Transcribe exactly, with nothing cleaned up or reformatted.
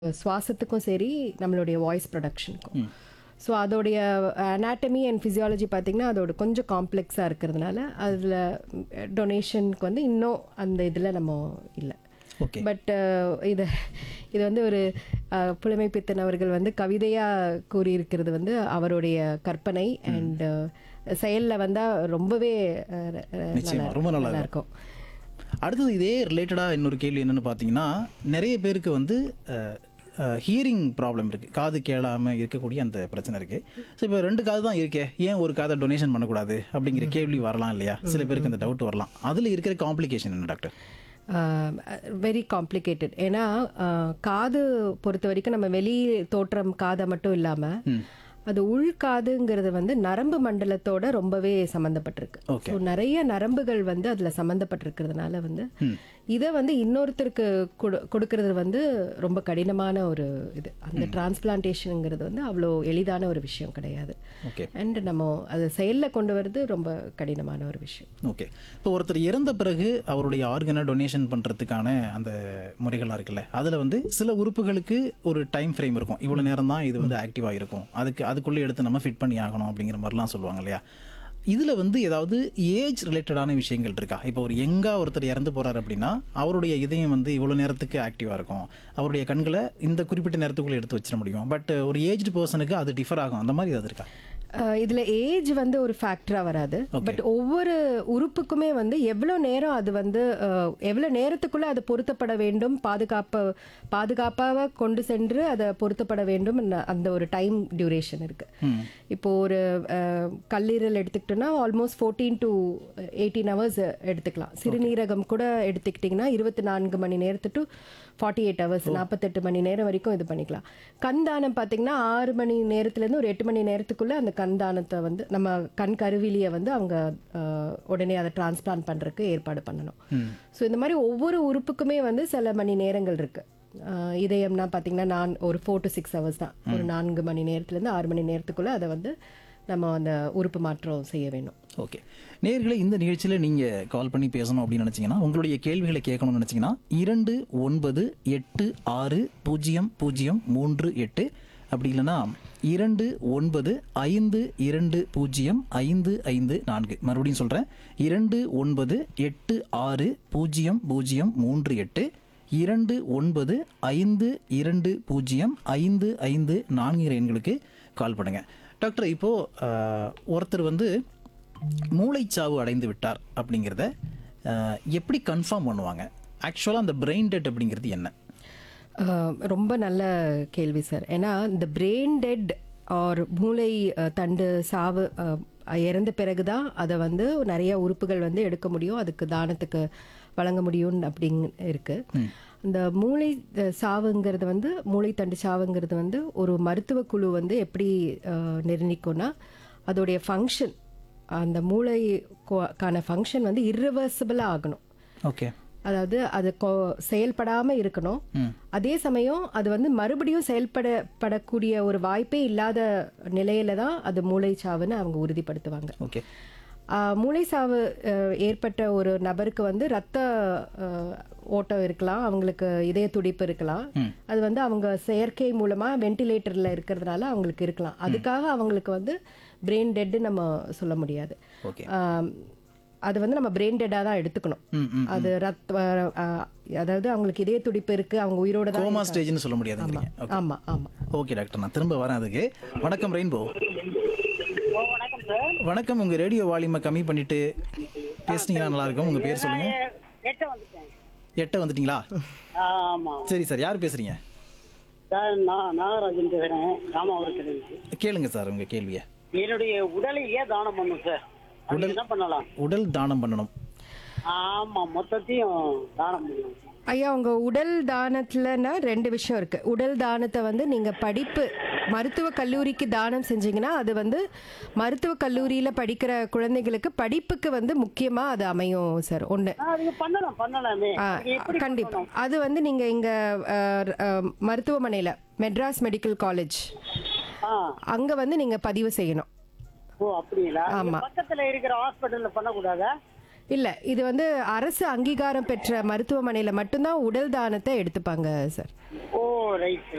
சுவாசத்துக்கும் சரி நம்மளுடைய voice ப்ரொடக்ஷனுக்கும். So அதோடைய அனாட்டமி அண்ட் ஃபிசியாலஜி பார்த்திங்கன்னா அதோட கொஞ்சம் காம்ப்ளெக்ஸாக இருக்கிறதுனால அதில் டொனேஷனுக்கு வந்து இன்னும் அந்த இதில் நம்ம இல்லை. பட் இது இது வந்து ஒரு புலமைப்பித்தன் அவர்கள் வந்து கவிதையாக கூறியிருக்கிறது வந்து அவருடைய கற்பனை அண்ட் செயலில் வந்தால் ரொம்பவே ரொம்ப நல்லா இருக்கும். அடுத்தது இதே ரிலேட்டடாக இன்னொரு கேள்வி என்னென்னு பார்த்தீங்கன்னா, நிறைய பேருக்கு வந்து ஹியரிங் ப்ராப்ளம் இருக்குது, காது கேளாமல் இருக்கக்கூடிய அந்த பிரச்சனை இருக்குது. ஸோ இப்போ ரெண்டு காது தான் இருக்கே, ஏன் ஒரு காதை டொனேஷன் பண்ணக்கூடாது அப்படிங்கிற கேள்வி வரலாம் இல்லையா? சில பேருக்கு அந்த டவுட் வரலாம். அதில் இருக்கிற காம்ப்ளிகேஷன் என்ன டாக்டர்? Very complicated. ஏன்னா காது பொறுத்த வரைக்கும் நம்ம வெளி தோற்றம் காதை மட்டும் இல்லாமல் அது உள்காதுங்கிறது வந்து நரம்பு மண்டலத்தோட ரொம்பவே சம்மந்தப்பட்டிருக்கு. ஸோ நிறைய நரம்புகள் வந்து அதில் சம்மந்தப்பட்டிருக்கிறதுனால வந்து இதை வந்து இன்னொருத்தருக்கு கொடுக்கறது வந்து ரொம்ப கடினமான ஒரு இது. அந்த டிரான்ஸ்பிளான்டேஷனுங்கிறது வந்து அவ்வளோ எளிதான ஒரு விஷயம் கிடையாது. அண்ட் நம்ம அதை செயலில் கொண்டு வரது ரொம்ப கடினமான ஒரு விஷயம். ஓகே, இப்போ ஒருத்தர் இறந்த பிறகு அவருடைய ஆர்கனை டொனேஷன் பண்ணுறதுக்கான அந்த முறைகள்லாம் இருக்குல்ல, அதில் வந்து சில உறுப்புகளுக்கு ஒரு டைம் ஃப்ரேம் இருக்கும், இவ்வளோ நேரம் தான் இது வந்து ஆக்டிவாக இருக்கும், அதுக்கு அதுக்குள்ளே எடுத்து நம்ம ஃபிட் பண்ணி ஆகணும் அப்படிங்கிற மாதிரிலாம் சொல்லுவாங்க இல்லையா? இதில் வந்து ஏதாவது ஏஜ் ரிலேட்டடான விஷயங்கள் இருக்கா? இப்போ ஒரு யங்காக ஒருத்தர் இறந்து போகிறார் அப்படின்னா அவருடைய இதயம் வந்து இவ்வளோ நேரத்துக்கு ஆக்டிவாக இருக்கும், அவருடைய கண்களை இந்த குறிப்பிட்ட நேரத்துக்குள்ளே எடுத்து வச்சிட முடியும். பட் ஒரு ஏஜ்டு பர்சனுக்கு அது டிஃபர் ஆகும், அந்த மாதிரி ஏதாவது இருக்கா? இதில் ஏஜ் வந்து ஒரு ஃபேக்டராக வராது. பட் ஒவ்வொரு உறுப்புக்குமே வந்து எவ்வளோ நேரம் அது வந்து எவ்வளோ நேரத்துக்குள்ளே அது பொருத்தப்பட வேண்டும், பாதுகாப்ப பாதுகாப்பாக கொண்டு சென்று அதை பொருத்தப்பட வேண்டும், அந்த ஒரு டைம் டியூரேஷன் இருக்குது. இப்போது ஒரு கல்லீரல் எடுத்துக்கிட்டோன்னா almost fourteen to eighteen hours எடுத்துக்கலாம். சிறுநீரகம் கூட எடுத்துக்கிட்டிங்கன்னா இருபத்தி நான்கு மணி நேரத்து டு ஃபார்ட்டி எயிட் ஹவர்ஸ் நாற்பத்தெட்டு மணி நேரம் வரைக்கும் இது பண்ணிக்கலாம். கண்தானம் பார்த்திங்கன்னா ஆறு மணி நேரத்துலேருந்து ஒரு எட்டு மணி நேரத்துக்குள்ளே அந்த கண்தானத்தை வந்து நம்ம கண் கருவிலியை வந்து அவங்க உடனே அதை டிரான்ஸ்பிளான்ட் பண்ணுறதுக்கு ஏற்பாடு பண்ணணும். ஸோ இந்த மாதிரி ஒவ்வொரு உறுப்புக்குமே வந்து சில மணி நேரங்கள் இருக்குது. இதயம்னா பார்த்திங்கன்னா நான் ஒரு ஃபோர் டு சிக்ஸ் ஹவர்ஸ் தான், ஒரு நான்கு மணி நேரத்துலேருந்து ஆறு மணி நேரத்துக்குள்ளே அதை வந்து நம்ம அந்த உறுப்பு மாற்றம் செய்ய வேணும். ஓகே, நேயர்களே, இந்த நிகழ்ச்சியில் நீங்கள் கால் பண்ணி பேசணும் அப்படின்னு நினச்சிங்கன்னா, உங்களுடைய கேள்விகளை கேட்கணும்னு நினச்சிங்கன்னா இரண்டு ஒன்பது எட்டு ஆறு பூஜ்ஜியம் பூஜ்ஜியம் மூன்று எட்டு, அப்படி இல்லைன்னா இரண்டு ஒன்பது ஐந்து இரண்டு பூஜ்ஜியம் ஐந்து ஐந்து நான்கு. மறுபடியும் சொல்கிறேன், இரண்டு ஒன்பது எட்டு ஆறு பூஜ்ஜியம் பூஜ்ஜியம் மூன்று எட்டு, இரண்டு ஒன்பது ஐந்து இரண்டு பூஜ்ஜியம் ஐந்து ஐந்து நான்கு எண்களுக்கு கால் பண்ணுங்கள். டாக்டர், இப்போது ஒருத்தர் வந்து மூளைச்சாவு அடைந்து விட்டார் அப்படிங்கிறத எப்படி கன்ஃபார்ம் பண்ணுவாங்க? ஆக்சுவலாக அந்த பிரெயின் டெட் அப்படிங்கிறது என்ன? ரொம்ப நல்ல கேள்வி சார். ஏன்னா இந்த பிரெயின் டெட் ஆர் மூளை தண்டு சாவு இறந்த பிறகு தான் அதை வந்து நிறைய உறுப்புகள் வந்து எடுக்க முடியும், அதுக்கு தானத்துக்கு வழங்க முடியும் அப்படின்னு இருக்குது. இந்த மூளை சாவுங்கிறது வந்து மூளை தண்டு சாவுங்கிறது வந்து ஒரு மருத்துவ குழு வந்து எப்படி நிர்ணயிக்கும்னா, அதோடைய ஃபங்க்ஷன், அந்த மூளைக்கான ஃபங்க்ஷன் வந்து இர்ரிவர்சிபிளாக ஆகணும். ஓகே, அதாவது அது செயல்படாமல் இருக்கணும். அதே சமயம் அது வந்து மறுபடியும் செயல்படப்படக்கூடிய ஒரு வாய்ப்பே இல்லாத நிலையில தான் அது மூளை சாவுன்னு அவங்க உறுதிப்படுத்துவாங்க. ஓகே, மூளை சாவு ஏற்பட்ட ஒரு நபருக்கு வந்து ரத்த ஓட்டம் இருக்கலாம், அவங்களுக்கு இதய துடிப்பு இருக்கலாம். அது வந்து அவங்க செயற்கை மூலமாக வென்டிலேட்டரில் இருக்கிறதுனால அவங்களுக்கு இருக்கலாம். அதுக்காக அவங்களுக்கு வந்து பிரெயின் டெட்டு நம்ம சொல்ல முடியாது. அது வந்து நம்ம பிரெயின் டெட்டாக தான் எடுத்துக்கணும். அது ரத்த அதாவது அவங்களுக்கு இதய துடிப்பு இருக்கு, அவங்க உயிரோட தான் கோமா ஸ்டேஜ்னு சொல்ல முடியாது. ஆமா ஆமா. ஓகே டாக்டர், நான் திரும்ப வரேன் அதுக்கு. வணக்கம் ரெயின்போ. வணக்கம், உங்க ரேடியோ வால்யூமை கம்மி பண்ணிட்டு பேசுனீங்கன்னா நல்லா இருக்கும். உங்க பேர் சொல்லுங்க. எட்ட வந்துட்டீங்களா? சரி சார், யார் பேசுறீங்க? நாகராஜன் பேசுறேன், ராமாவரத்துல. கேளுங்க சார் உங்க கேள்வியை. என்னுடைய உடலையே தானம் பண்ணும் சார். உடல் என்ன பண்ணலாம்? உடல் தானம் பண்ணணும். ஆமா, மொத்தத்தையும் தானம் பண்ணணும். ஐயா, உங்க உடல் தானத்துலன்னா ரெண்டு விஷயம் இருக்கு. உடல் தானத்தை வந்து நீங்க படிப்பு மருத்துவ கல்லூரிக்கு தானம் செஞ்சீங்கன்னா அது வந்து மருத்துவ கல்லூரியில படிக்கிற குழந்தைகளுக்கு படிப்புக்கு வந்து முக்கியமா அது அமையும் சார். ஒண்ணு கண்டிப்பா அது வந்து நீங்க இங்க மருத்துவமனையில மெட்ராஸ் மெடிக்கல் காலேஜ் அங்க வந்து நீங்க பதிவு செய்யணும். ஓ அப்படிங்களா? ஆமா. பக்கத்துல இருக்கிற ஹாஸ்பிடல்ல பண்ணக்கூடாதா? இல்லை, இது வந்து அரசு அங்கீகாரம் பெற்ற மருத்துவமனையில் மட்டும்தான் உடல் தானத்தை எடுத்துப்பாங்க சார். ஓ ரைட்.